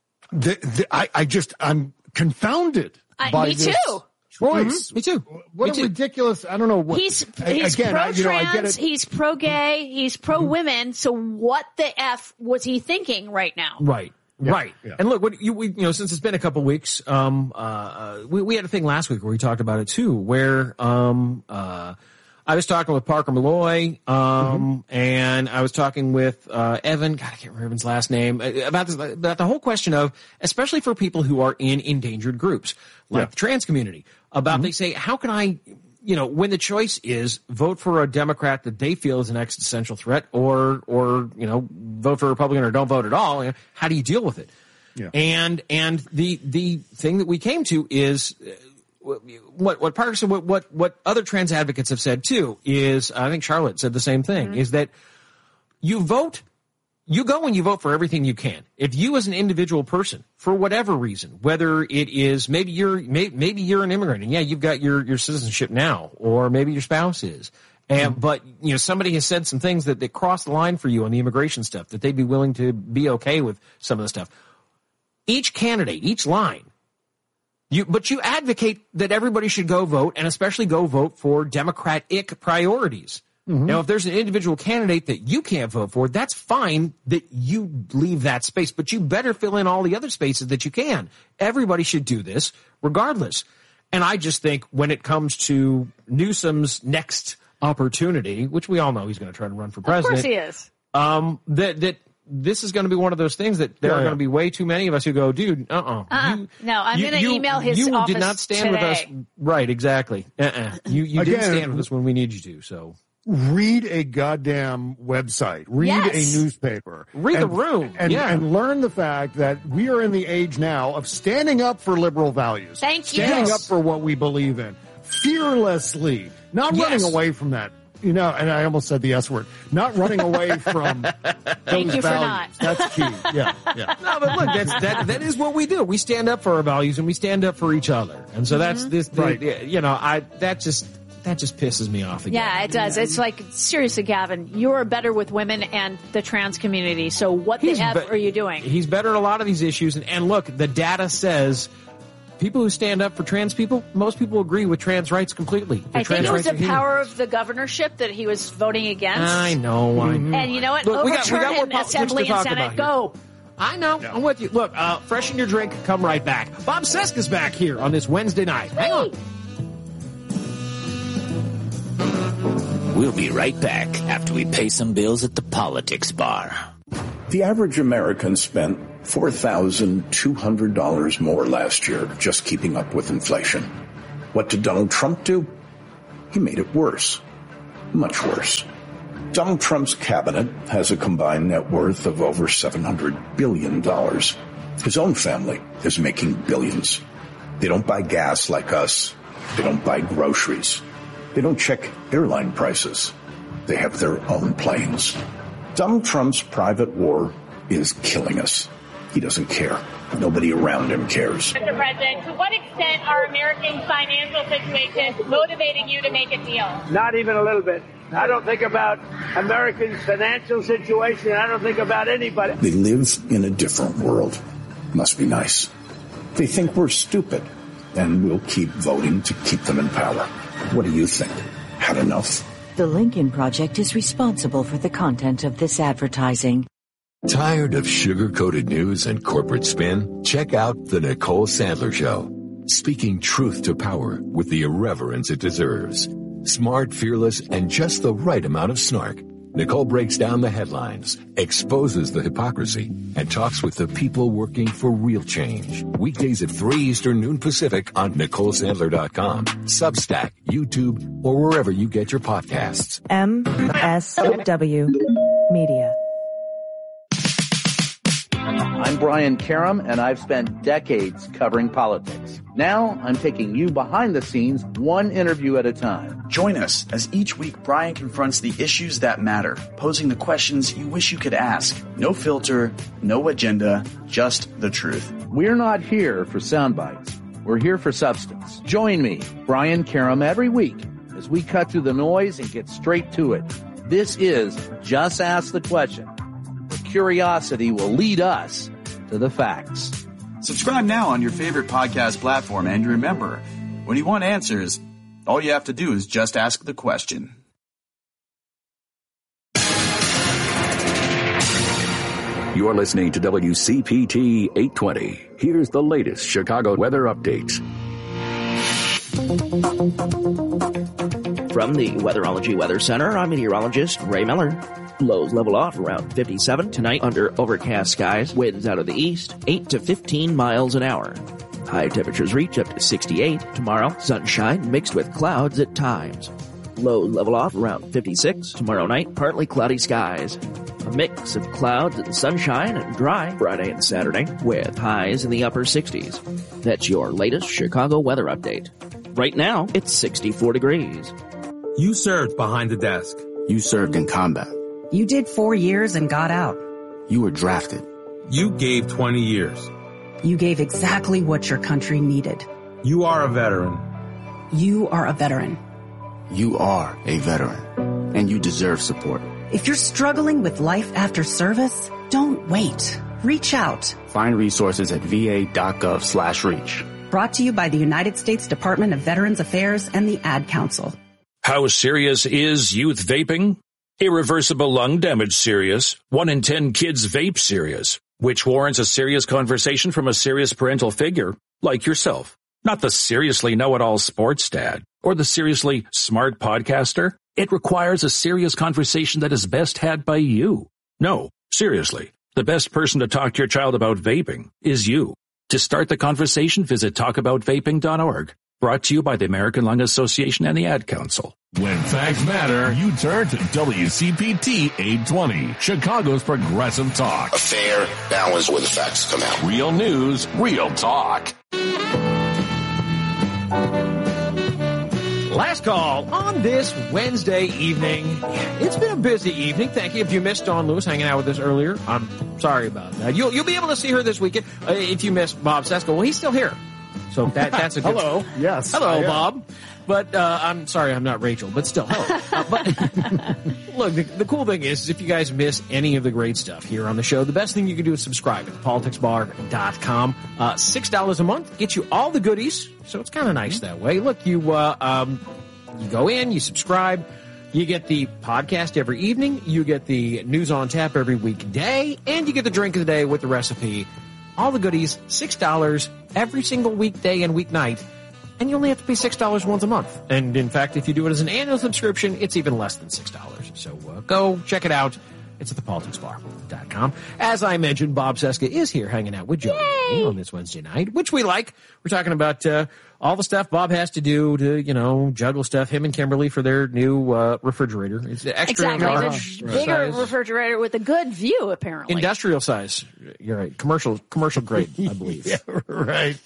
I'm confounded by this choice. Me too. What a ridiculous, I don't know what. He's pro-trans, he's pro-gay, he's pro-women, so what the F was he thinking right now? Right. Yeah. Right. Yeah. And look, since it's been a couple weeks, we had a thing last week where we talked about it too, where, I was talking with Parker Malloy, and I was talking with, Evan, God, I can't remember Evan's last name, about the whole question of, especially for people who are in endangered groups, like the trans community, about they say, how can I, when the choice is vote for a Democrat that they feel is an existential threat or vote for a Republican or don't vote at all, how do you deal with it? Yeah. And the thing that we came to is, what Parker said, what other trans advocates have said too is, I think Charlotte said the same thing, is that you go and you vote for everything you can. If you as an individual person, for whatever reason, whether it is maybe you're an immigrant and you've got your citizenship now, or maybe your spouse is, but somebody has said some things that cross the line for you on the immigration stuff, that they'd be willing to be okay with some of the stuff. Each candidate, each line, but you advocate that everybody should go vote, and especially go vote for Democratic priorities. Now, if there's an individual candidate that you can't vote for, that's fine that you leave that space, but you better fill in all the other spaces that you can. Everybody should do this regardless. And I just think when it comes to Newsom's next opportunity, which we all know he's going to try to run for president. Of course he is. That this is going to be one of those things that there are going to be way too many of us who go, dude, No, I'm going to email his office You did not stand today. with us. Right, exactly. You didn't stand with us when we need you to, so. Read a goddamn website. Read a newspaper. Read the room. And learn the fact that we are in the age now of standing up for liberal values. Thank you. Standing up for what we believe in. Fearlessly. Not running away from that. And I almost said the S word. Not running away from those Thank you values. for not. That's key. Yeah. No, but look, that is what we do. We stand up for our values and we stand up for each other. And so that's that just pisses me off again. Yeah, it does. It's like, seriously, Gavin, you're better with women and the trans community. So what the F are you doing? He's better at a lot of these issues. And look, the data says people who stand up for trans people, most people agree with trans rights completely. I think it was the power of the governorship that he was voting against. I know. And you know what? Look, overturn it in Assembly and Senate. Go. I know. Yeah. I'm with you. Look, freshen your drink. Come right back. Bob Cesca's back here on this Wednesday night. Hang on. We'll be right back after we pay some bills at the politics bar. The average American spent $4,200 more last year just keeping up with inflation. What did Donald Trump do? He made it worse. Much worse. Donald Trump's cabinet has a combined net worth of over $700 billion. His own family is making billions. They don't buy gas like us. They don't buy groceries. They don't check airline prices. They have their own planes. Donald Trump's private war is killing us. He doesn't care. Nobody around him cares. Mr. President, to what extent are Americans' financial situations motivating you to make a deal? Not even a little bit. I don't think about Americans' financial situation. I don't think about anybody. They live in a different world. Must be nice. They think we're stupid, and we'll keep voting to keep them in power. What do you think? Had enough? The Lincoln Project is responsible for the content of this advertising. Tired of sugar-coated news and corporate spin? Check out The Nicole Sandler Show. Speaking truth to power with the irreverence it deserves. Smart, fearless, and just the right amount of snark. Nicole breaks down the headlines, exposes the hypocrisy, and talks with the people working for real change. Weekdays at 3 Eastern, noon Pacific on NicoleSandler.com, Substack, YouTube, or wherever you get your podcasts. MSW Media. I'm Brian Karam, and I've spent decades covering politics. Now, I'm taking you behind the scenes, one interview at a time. Join us as each week Brian confronts the issues that matter, posing the questions you wish you could ask. No filter, no agenda, just the truth. We're not here for sound bites. We're here for substance. Join me, Brian Karam, every week as we cut through the noise and get straight to it. This is Just Ask the Question. The curiosity will lead us to the facts. Subscribe now on your favorite podcast platform, and remember, when you want answers, all you have to do is just ask the question. You're listening to WCPT 820. Here's the latest Chicago weather update. From the Weatherology Weather Center, I'm meteorologist Ray Miller. Lows level off around 57 tonight under overcast skies. Winds out of the east, 8 to 15 miles an hour. High temperatures reach up to 68 tomorrow. Sunshine mixed with clouds at times. Lows level off around 56 tomorrow night. Partly cloudy skies. A mix of clouds and sunshine and dry Friday and Saturday with highs in the upper 60s. That's your latest Chicago weather update. Right now, it's 64 degrees. You served behind the desk. You served in combat. You did 4 years and got out. You were drafted. You gave 20 years. You gave exactly what your country needed. You are a veteran. You are a veteran. You are a veteran. And you deserve support. If you're struggling with life after service, don't wait. Reach out. Find resources at va.gov/reach. Brought to you by the United States Department of Veterans Affairs and the Ad Council. How serious is youth vaping? Irreversible lung damage serious. 1 in 10 kids vape serious, which warrants a serious conversation from a serious parental figure like yourself. Not the seriously know-it-all sports dad or the seriously smart podcaster. It requires a serious conversation that is best had by you. No, seriously, the best person to talk to your child about vaping is you. To start the conversation, visit talkaboutvaping.org. Brought to you by the American Lung Association and the Ad Council. When facts matter, you turn to WCPT 820, Chicago's progressive talk. A fair balance where the facts come out. Real news, real talk. Last call on this Wednesday evening. It's been a busy evening. Thank you. If you missed Dawn Lewis hanging out with us earlier, I'm sorry about that. You'll be able to see her this weekend. If you missed Bob Cesca, well, he's still here. So that's a good... Hello. Yes. Hello, Bob. But I'm sorry, I'm not Rachel, but still, hello. But look, the cool thing is if you guys miss any of the great stuff here on the show, the best thing you can do is subscribe at thepoliticsbar.com. $6 a month gets you all the goodies, so it's kind of nice that way. Look, you go in, you subscribe, you get the podcast every evening, you get the news on tap every weekday, and you get the drink of the day with the recipe. All the goodies, $6 every single weekday and weeknight. And you only have to pay $6 once a month. And in fact, if you do it as an annual subscription, it's even less than $6. So go check it out. It's at thepoliticsbar.com. As I mentioned, Bob Cesca is here hanging out with Joe on this Wednesday night, which we like. We're talking about all the stuff Bob has to do to, juggle stuff. Him and Kimberly for their new refrigerator. It's extra large. Bigger refrigerator with a good view, apparently. Industrial size. You're right. Commercial grade, I believe. Yeah, right.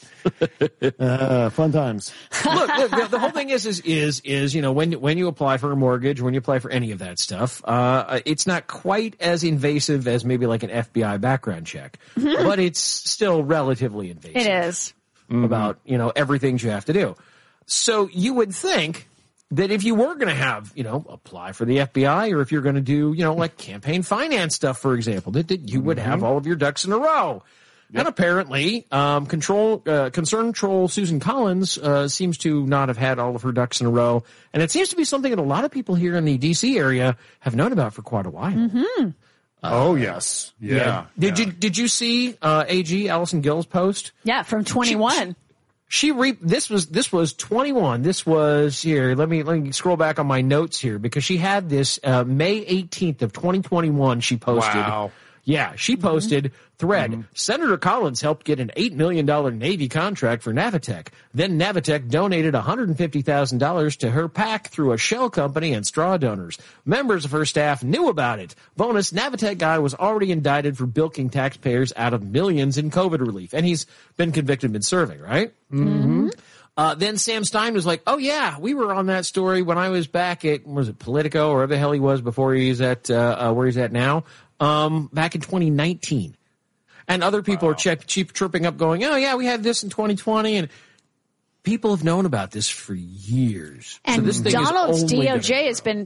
Fun times. Look, the whole thing is when you apply for a mortgage, when you apply for any of that stuff, it's not quite as invasive as maybe like an FBI background check, but it's still relatively invasive. It is. About, everything you have to do. So you would think that if you were going to have, apply for the FBI, or if you're going to do, like campaign finance stuff, for example, that you would have all of your ducks in a row. Yep. And apparently, concerned troll Susan Collins seems to not have had all of her ducks in a row. And it seems to be something that a lot of people here in the D.C. area have known about for quite a while. Mm-hmm. Oh, yes. Yeah. Did you see AG Allison Gill's post? Yeah, from 21. This was 21. This was here. Let me scroll back on my notes here because she had this May 18th of 2021. She posted. Wow. Yeah, she posted thread. Senator Collins helped get an $8 million Navy contract for Navitec. Then Navitec donated $150,000 to her PAC through a shell company and straw donors. Members of her staff knew about it. Bonus, Navitec guy was already indicted for bilking taxpayers out of millions in COVID relief. And he's been convicted and been serving, right? Mm-hmm. Then Sam Stein was like, oh yeah, we were on that story when I was back at, was it Politico or wherever the hell he was before he's at, where he's at now. Back in 2019. And other people are chirping up going, oh yeah, we had this in 2020. And people have known about this for years. And so this thing Donald's is only DOJ has been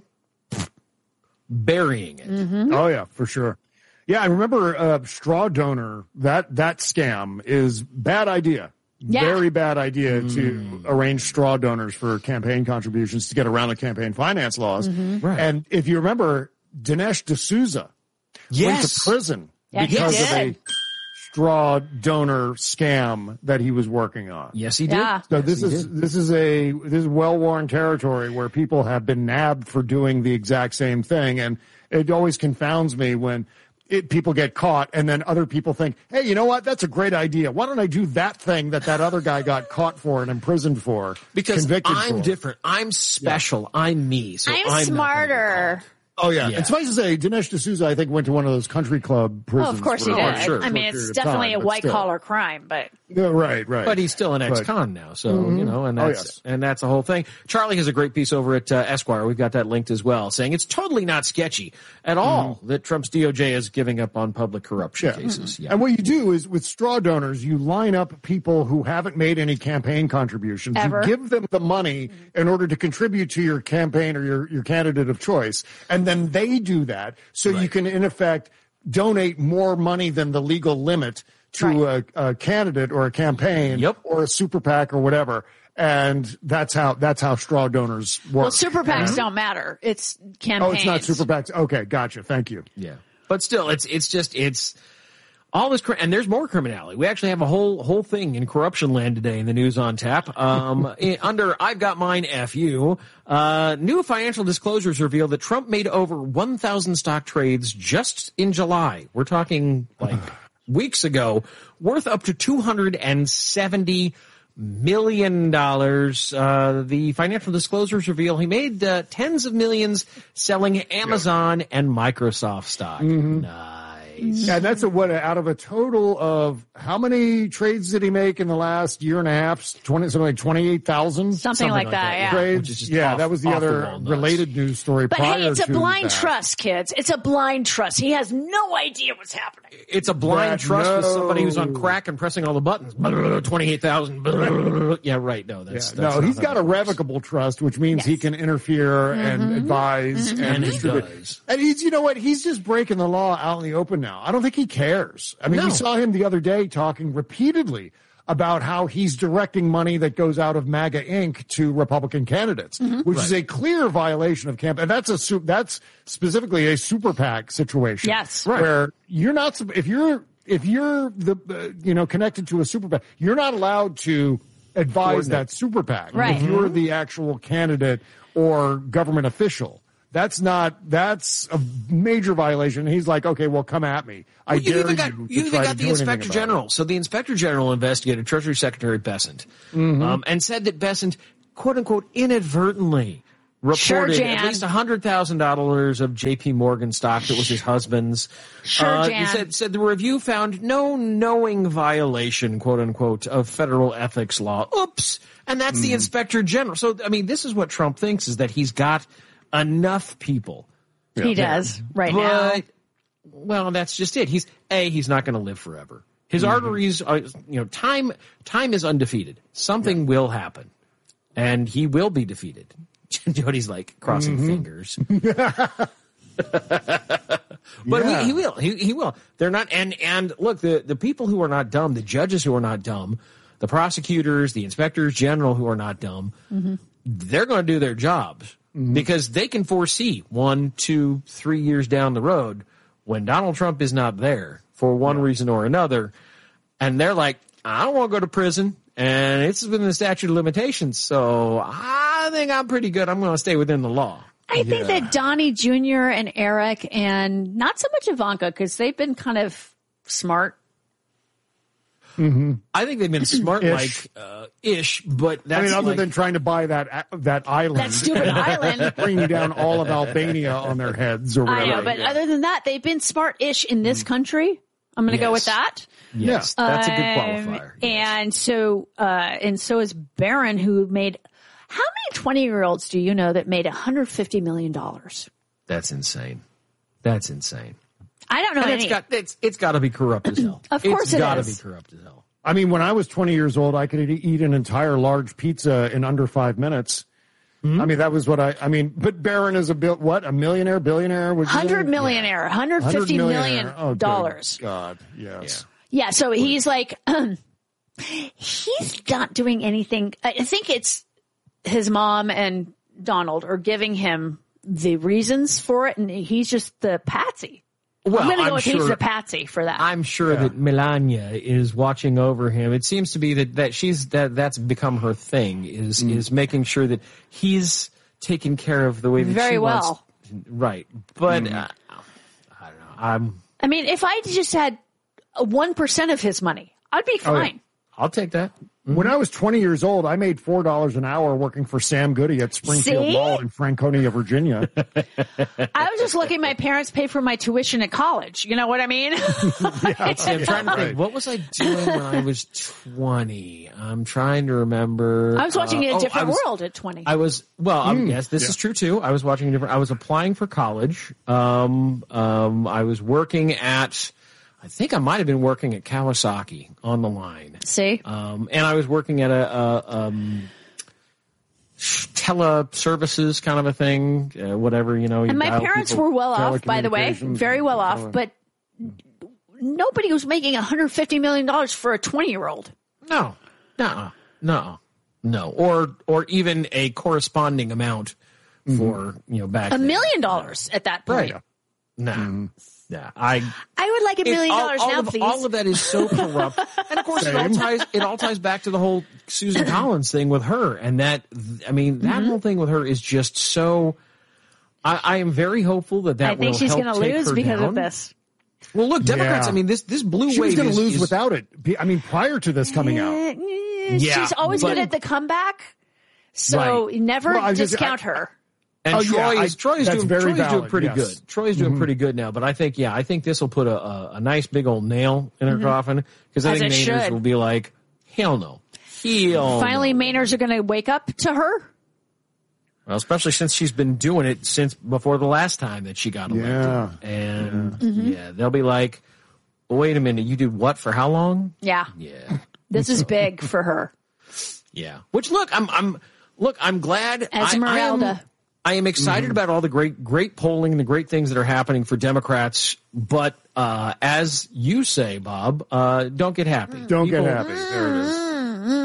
burying it. Mm-hmm. Oh yeah, for sure. Yeah, I remember straw donor, that scam is bad idea. Yeah. Very bad idea to arrange straw donors for campaign contributions to get around the campaign finance laws. Mm-hmm. Right. And if you remember, Dinesh D'Souza went to prison because of a straw donor scam that he was working on. Yes, he did. Yeah. So this is well-worn territory where people have been nabbed for doing the exact same thing, and it always confounds me when people get caught and then other people think, hey, you know what? That's a great idea. Why don't I do that thing that other guy got caught for and imprisoned for? Because convicted I'm for. different. I'm special. Yeah. I'm me. So I'm smarter. Oh, yeah. It's funny to say, Dinesh D'Souza, I think, went to one of those country club prisons. Oh, of course he did. Sure. I mean, it's definitely a white-collar crime, but... Yeah, right. But he's still an ex-con now, so, and that's the whole thing. Charlie has a great piece over at Esquire. We've got that linked as well, saying it's totally not sketchy at all that Trump's DOJ is giving up on public corruption cases. Yeah. And what you do is, with straw donors, you line up people who haven't made any campaign contributions. Ever. You give them the money in order to contribute to your campaign or your candidate of choice, and then they do that, so you can, in effect, donate more money than the legal limit to a candidate or a campaign or a super PAC or whatever. And that's how straw donors work. Well, super PACs don't matter. It's campaigns. Oh, it's not super PACs. Okay, gotcha. Thank you. Yeah. But still, it's all this, and there's more criminality. We actually have a whole thing in corruption land today in the news on tap. Under I've Got Mine FU, new financial disclosures reveal that Trump made over 1,000 stock trades just in July. We're talking like weeks ago, worth up to $270 million. The financial disclosures reveal he made tens of millions selling Amazon and Microsoft stock. Nice. Yeah, and that's out of a total of how many trades did he make in the last year and a half? Something like 28,000? Something like that, yeah. Trades. Yeah, that was the other related news story. But hey, it's a blind that. trust, kids. It's a blind trust. He has no idea what's happening. it's a blind trust with somebody who's on crack and pressing all the buttons. 28,000. Yeah, right. No, that's no. He's got a revocable trust, which means he can interfere and advise and distribute. And he's, you know what? He's just breaking the law out in the open now. I don't think he cares. I mean, we saw him the other day talking repeatedly about how he's directing money that goes out of MAGA Inc. to Republican candidates, which is a clear violation of campaign. That's specifically a super PAC situation. Yes, where you're not if you're the connected to a super PAC, you're not allowed to advise that super PAC. Right. If you're the actual candidate or government official. That's a major violation. He's like, okay, well, come at me. I dare you. You even got the Inspector General. So the Inspector General investigated Treasury Secretary Bessent and said that Bessent, quote unquote, inadvertently reported at least $100,000 of J.P. Morgan stock that was his husband's. He said the review found no knowing violation, quote unquote, of federal ethics law. Oops. And that's the Inspector General. So, I mean, this is what Trump thinks, is that he's got enough people. He does now. Well, that's just it. He's not going to live forever. His arteries are, time is undefeated. Something will happen, and he will be defeated. Jody's like crossing fingers. But he will. He will. They're not. And look, the people who are not dumb, the judges who are not dumb, the prosecutors, the inspectors general who are not dumb, they're going to do their jobs. Because they can foresee 1, 2, 3 years down the road when Donald Trump is not there for one reason or another, and they're like, I don't want to go to prison, and it's within the statute of limitations, so I think I'm pretty good. I'm going to stay within the law. I think that Donnie Jr. and Eric, and not so much Ivanka, because they've been kind of smart. I think they've been smart, ish, but that's other than trying to buy that island, that stupid island, bringing down all of Albania on their heads or whatever. I know, but other than that, they've been smart-ish in this country. I'm going to go with that. Yes, that's a good qualifier. And so is Barron, who made. How many 20-year-olds do you know that made $150 million? That's insane. That's insane. I don't know any. It's got to be corrupt as hell. Of course it's got to be corrupt as hell. I mean, when I was 20 years old, I could eat an entire large pizza in under 5 minutes. I mean, that was what but Barron is a millionaire, billionaire? $100 millionaire, $150 million. Oh, God, yes. Yeah, so he's like, he's not doing anything. I think it's his mom and Donald are giving him the reasons for it, and he's just the patsy. Well, I'm going to go with he's the patsy for that. I'm sure that Melania is watching over him. It seems to be that's become her thing, is making sure that he's taken care of the way that she wants. Right. But I don't know. I mean, if I just had 1% of his money, I'd be fine. I'll take that. When I was 20 years old, I made $4 an hour working for Sam Goody at Springfield Mall in Franconia, Virginia. I was just looking. My parents paid for my tuition at college. You know what I mean? I'm trying to think. What was I doing when I was 20? I'm trying to remember. I was watching A Different World at 20. I was yes, this is true too. I was watching I was applying for college. I was working at. I think I might have been working at Kawasaki on the line. See? And I was working at a teleservices kind of a thing, whatever, And my parents were well off, by the way, very well off, but nobody was making $150 million for a 20-year-old. No. Or even a corresponding amount for, back $1 million at that point. Right. No. Yeah, I would like $1 million now, please. All of that is so corrupt, and of course it all ties back to the whole Susan Collins thing with her, and that whole thing with her is just so. I am very hopeful that I think she's going to lose because of this. Well, look, Democrats. I mean, this blue wave. She was going to lose without it. I mean, prior to this coming out, she's always good at the comeback, so never discount her. And Troy's doing pretty yes. good. Troy's doing pretty good now, but I think this will put a nice big old nail in her coffin, because I think Mainers will be like, hell no. Finally, Mainers are going to wake up to her. Well, especially since she's been doing it since before the last time that she got elected. Yeah. And they'll be like, Wait a minute. You did what for how long? Yeah. Yeah. This is big for her. Yeah. Which I'm glad. Esmeralda. I am excited about all the great polling and the great things that are happening for Democrats. But as you say, Bob, don't get happy. Don't get happy. There it is.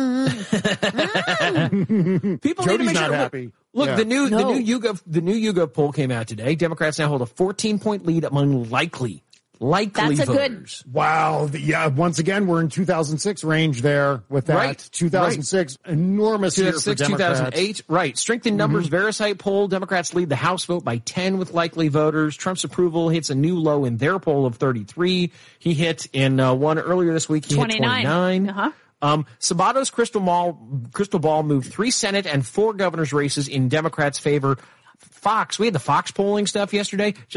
People Jody's need to make not sure. happy. Look, Yeah. the new YouGov poll came out today. Democrats now hold a 14-point lead among likely That's a voters. Wow. Yeah. Once again, we're in 2006 range there with that. Right. 2006, enormous year for 2006, Democrats. 2008. Right. Strength in numbers. Verisite poll. Democrats lead the House vote by 10 with likely voters. Trump's approval hits a new low in their poll of 33. He hit in one earlier this week. He 29. hit 29. Uh-huh. Sabato's crystal ball moved 3 Senate and 4 governor's races in Democrats' favor. Fox, we had the Fox polling stuff yesterday.